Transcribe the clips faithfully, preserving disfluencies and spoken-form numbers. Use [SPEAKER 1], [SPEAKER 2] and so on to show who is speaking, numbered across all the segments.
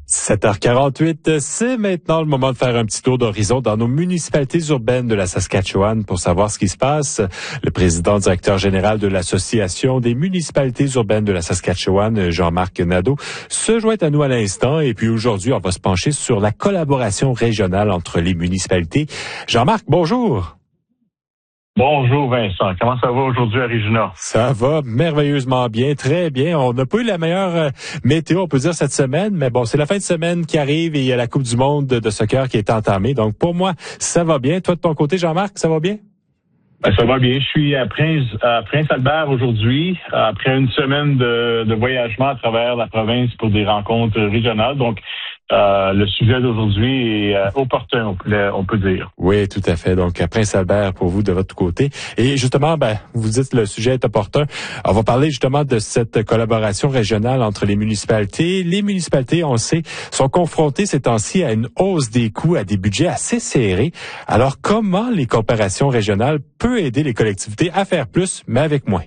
[SPEAKER 1] sept heures quarante-huit, c'est maintenant le moment de faire un petit tour d'horizon dans nos municipalités urbaines de la Saskatchewan pour savoir ce qui se passe. Le président directeur général de l'Association des municipalités urbaines de la Saskatchewan, Jean-Marc Nadeau, se joint à nous à l'instant. Et puis aujourd'hui, on va se pencher sur la collaboration régionale entre les municipalités. Jean-Marc, bonjour.
[SPEAKER 2] Bonjour Vincent, comment ça va aujourd'hui à Regina?
[SPEAKER 1] Ça va merveilleusement bien, très bien. On n'a pas eu la meilleure euh, météo, on peut dire, cette semaine, mais bon, c'est la fin de semaine qui arrive et il y a la Coupe du monde de, de soccer qui est entamée. Donc pour moi, ça va bien. Toi de ton côté, Jean-Marc, ça va bien?
[SPEAKER 2] Ben, ça va bien. Je suis à Prince, à Prince-Albert aujourd'hui, après une semaine de, de voyagement à travers la province pour des rencontres régionales. Donc, Euh, le sujet d'aujourd'hui est euh, opportun, on peut, on peut dire.
[SPEAKER 1] Oui, tout à fait. Donc, à Prince-Albert pour vous de votre côté. Et justement, ben, vous dites le sujet est opportun. On va parler justement de cette collaboration régionale entre les municipalités. Les municipalités, on le sait, sont confrontées ces temps-ci à une hausse des coûts, à des budgets assez serrés. Alors, comment les coopérations régionales peuvent aider les collectivités à faire plus, mais avec moins?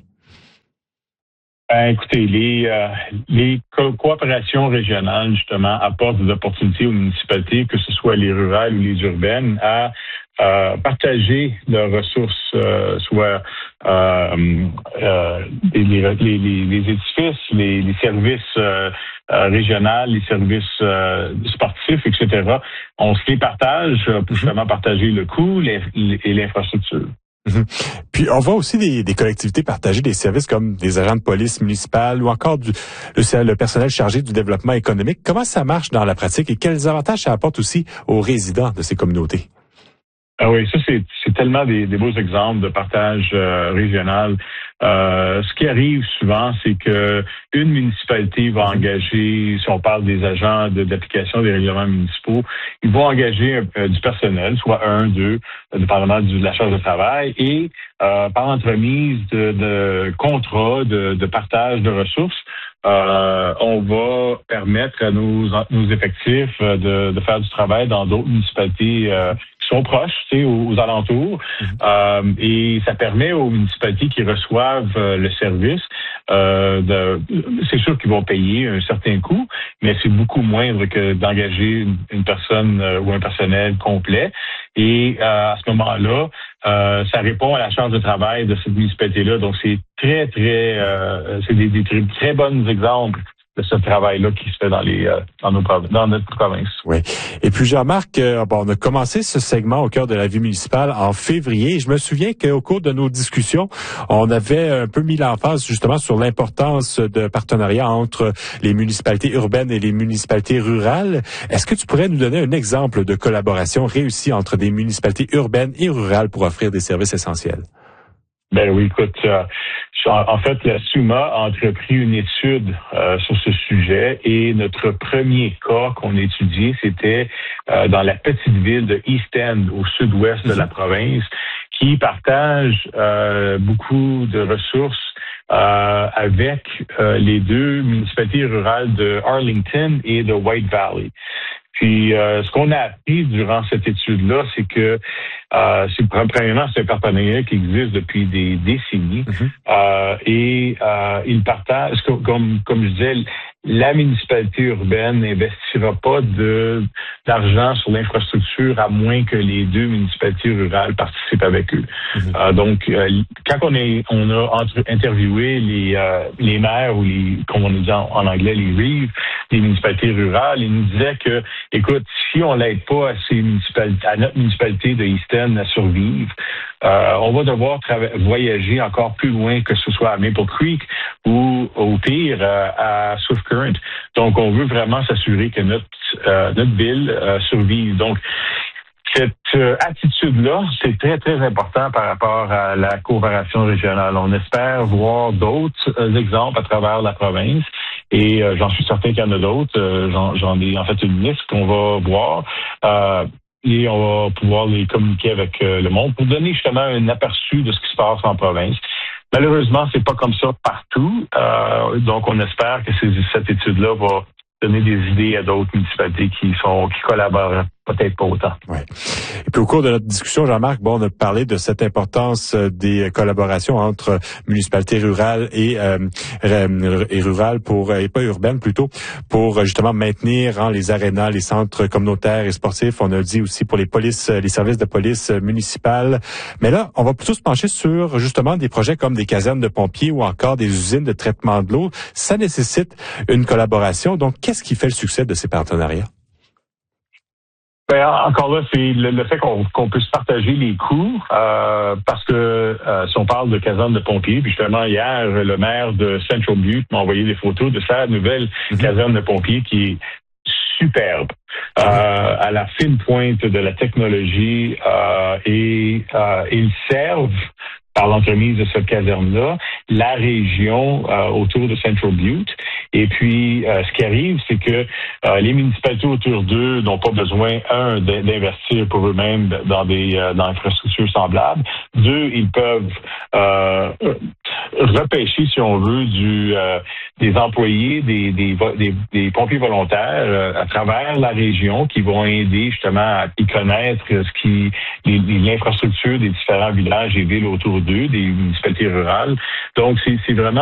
[SPEAKER 2] Ben, écoutez, les, euh, les co- coopérations régionales, justement, apportent des opportunités aux municipalités, que ce soit les rurales ou les urbaines, à euh, partager leurs ressources, euh, soit euh, euh, les, les, les, les édifices, les, les services euh, euh, régionaux, les services euh, sportifs, et cetera. On se les partage pour justement partager le coût les, les, et l'infrastructure.
[SPEAKER 1] Mmh. Puis on voit aussi des, des collectivités partager des services comme des agents de police municipale ou encore du, le, le personnel chargé du développement économique. Comment ça marche dans la pratique et quels avantages ça apporte aussi aux résidents de ces communautés?
[SPEAKER 2] Ah oui, ça c'est, c'est tellement des, des beaux exemples de partage euh, régional. Euh, ce qui arrive souvent, c'est que une municipalité va engager, si on parle des agents de, d'application des règlements municipaux, ils vont engager euh, du personnel, soit un, deux, dépendamment de la charge de travail, et euh, par entremise de, de contrats de, de partage de ressources, Euh, on va permettre à nos, nos effectifs de, de faire du travail dans d'autres municipalités euh, qui sont proches, tu sais, aux, aux alentours. Mm-hmm. Euh, et ça permet aux municipalités qui reçoivent euh, le service, euh, de, c'est sûr qu'ils vont payer un certain coût, mais c'est beaucoup moindre que d'engager une, une personne euh, ou un personnel complet. Et euh, à ce moment-là, euh, ça répond à la charge de travail de cette municipalité-là. Donc, c'est très, très, euh, c'est des, des très, très bons exemples de ce travail-là qui se fait dans les euh, dans nos dans notre province.
[SPEAKER 1] Oui. Et puis Jean-Marc, euh, bon, on a commencé ce segment au cœur de la vie municipale en février. Je me souviens qu'au cours de nos discussions, on avait un peu mis l'emphase justement sur l'importance de partenariat entre les municipalités urbaines et les municipalités rurales. Est-ce que tu pourrais nous donner un exemple de collaboration réussie entre des municipalités urbaines et rurales pour offrir des services essentiels?
[SPEAKER 2] Ben oui, écoute, euh, en fait, la SUMA a entrepris une étude euh, sur ce sujet et notre premier cas qu'on a étudié, c'était euh, dans la petite ville de East End, au sud-ouest de la province, qui partage euh, beaucoup de ressources euh, avec euh, les deux municipalités rurales de Arlington et de White Valley. Puis, euh, ce qu'on a appris durant cette étude-là, c'est que, euh, c'est, premièrement, c'est un partenariat qui existe depuis des décennies. Mm-hmm. Euh, et euh, il partage, comme, comme je disais, la municipalité urbaine n'investira pas de, d'argent sur l'infrastructure à moins que les deux municipalités rurales participent avec eux. Mm-hmm. Euh, donc, euh, quand on, est, on a entre, interviewé les, euh, les maires ou les, comme on dit en, en anglais, les reeves des municipalités rurales, ils nous disaient que, écoute, si on l'aide pas à ces municipalités, à notre municipalité de East End à survivre, euh, on va devoir trava- voyager encore plus loin, que ce soit à Maple Creek ou au pire euh, à Swift Current. Donc, on veut vraiment s'assurer que notre euh, notre ville euh, survive. Donc, cette euh, attitude-là, c'est très, très important par rapport à la coopération régionale. On espère voir d'autres euh, exemples à travers la province et euh, j'en suis certain qu'il y en a d'autres. Euh, j'en, j'en ai en fait une liste qu'on va voir euh, et on va pouvoir les communiquer avec euh, le monde pour donner justement un aperçu de ce qui se passe en province. Malheureusement, c'est pas comme ça partout. Euh, donc, on espère que ces, cette étude-là va donner des idées à d'autres municipalités qui sont qui collaborent peut-être pas autant.
[SPEAKER 1] Ouais. Et puis au cours de notre discussion, Jean-Marc, bon, on a parlé de cette importance des collaborations entre municipalités rurales et, euh, et rurales pour et pas urbaines plutôt pour justement maintenir hein, les arénas, les centres communautaires et sportifs. On a dit aussi pour les polices, les services de police municipales. Mais là, on va plutôt se pencher sur justement des projets comme des casernes de pompiers ou encore des usines de traitement de l'eau. Ça nécessite une collaboration. Donc, qu'est-ce qui fait le succès de ces partenariats?
[SPEAKER 2] Ben, encore là, c'est le, le fait qu'on, qu'on puisse partager les coûts, euh, parce que euh, si on parle de caserne de pompiers, puis justement hier, le maire de Central Butte m'a envoyé des photos de sa nouvelle mm-hmm. caserne de pompiers qui est superbe, euh, à la fine pointe de la technologie, euh, et euh, ils servent par l'entremise de cette caserne-là, la région euh, autour de Central Butte. Et puis, euh, ce qui arrive, c'est que euh, les municipalités autour d'eux n'ont pas besoin, un, d'investir pour eux-mêmes dans des euh, dans infrastructures semblables. Deux, ils peuvent euh, repêcher, si on veut, du euh, des employés, des des, des, des pompiers volontaires euh, à travers la région qui vont aider justement à y connaître ce qui les, l'infrastructure des différents villages et villes autour d'eux, des municipalités rurales. Donc, c'est, c'est vraiment